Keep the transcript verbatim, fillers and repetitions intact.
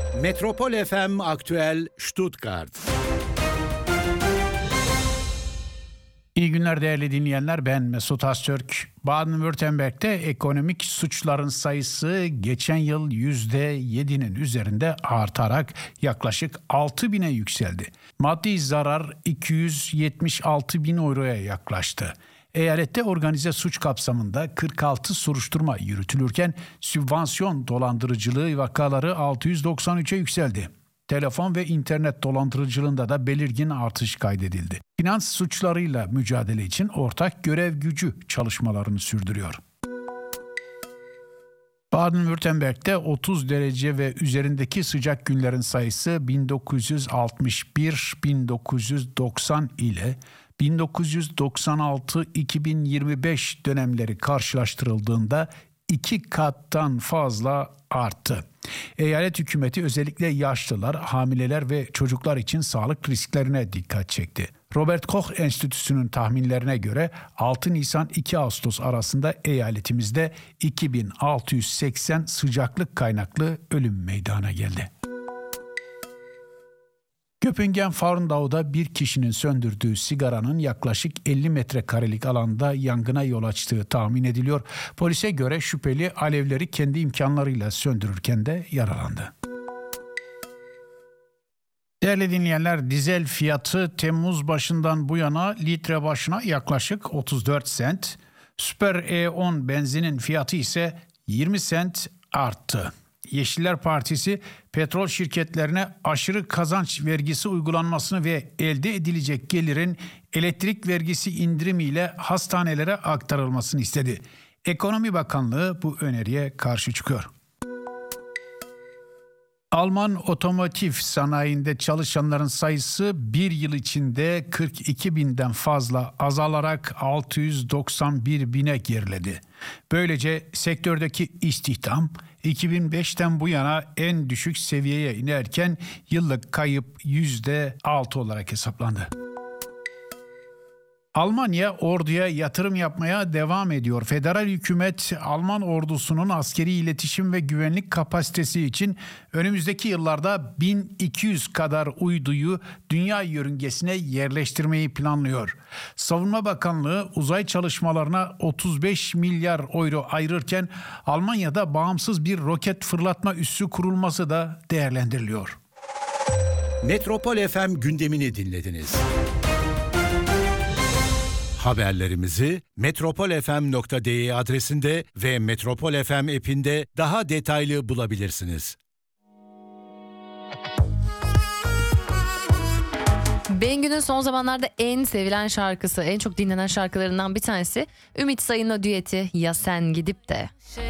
Metropol F M Aktüel Stuttgart. İyi günler değerli dinleyenler, ben Mesut Öztürk. Baden-Württemberg'de ekonomik suçların sayısı geçen yıl yüzde yedinin üzerinde artarak yaklaşık altı bine yükseldi. Maddi zarar iki yüz yetmiş altı bin euroya yaklaştı. Eyalette organize suç kapsamında kırk altı soruşturma yürütülürken sübvansiyon dolandırıcılığı vakaları altı yüz doksan üçe yükseldi. Telefon ve internet dolandırıcılığında da belirgin artış kaydedildi. Finans suçlarıyla mücadele için ortak görev gücü çalışmalarını sürdürüyor. Baden-Württemberg'de otuz derece ve üzerindeki sıcak günlerin sayısı bin dokuz yüz altmış bir - bin dokuz yüz doksan ile bin dokuz yüz doksan altı - iki bin yirmi beş dönemleri karşılaştırıldığında iki kattan fazla arttı. Eyalet hükümeti özellikle yaşlılar, hamileler ve çocuklar için sağlık risklerine dikkat çekti. Robert Koch Enstitüsü'nün tahminlerine göre altı Nisan - iki Ağustos arasında eyaletimizde iki bin altı yüz seksen sıcaklık kaynaklı ölüm meydana geldi. Köpingen-Farndau'da bir kişinin söndürdüğü sigaranın yaklaşık elli metrekarelik alanda yangına yol açtığı tahmin ediliyor. Polise göre şüpheli alevleri kendi imkanlarıyla söndürürken de yaralandı. Değerli dinleyenler, dizel fiyatı Temmuz başından bu yana litre başına yaklaşık otuz dört sent. Süper E on benzinin fiyatı ise yirmi sent arttı. Yeşiller Partisi petrol şirketlerine aşırı kazanç vergisi uygulanmasını ve elde edilecek gelirin elektrik vergisi indirimiyle hastanelere aktarılmasını istedi. Ekonomi Bakanlığı bu öneriye karşı çıkıyor. Alman otomotiv sanayinde çalışanların sayısı bir yıl içinde kırk iki binden fazla azalarak altı yüz doksan bir bine geriledi. Böylece sektördeki istihdam iki bin beşten bu yana en düşük seviyeye inerken yıllık kayıp yüzde altı olarak hesaplandı. Almanya orduya yatırım yapmaya devam ediyor. Federal hükümet Alman ordusunun askeri iletişim ve güvenlik kapasitesi için önümüzdeki yıllarda bin iki yüz kadar uyduyu dünya yörüngesine yerleştirmeyi planlıyor. Savunma Bakanlığı uzay çalışmalarına otuz beş milyar euro ayırırken Almanya'da bağımsız bir roket fırlatma üssü kurulması da değerlendiriliyor. Metropol F M gündemini dinlediniz. Haberlerimizi metropol f m nokta d e adresinde ve Metropol F M app'inde daha detaylı bulabilirsiniz. Bengü'nün son zamanlarda en sevilen şarkısı, en çok dinlenen şarkılarından bir tanesi Ümit Sayın'la düeti Ya Sen Gidip De.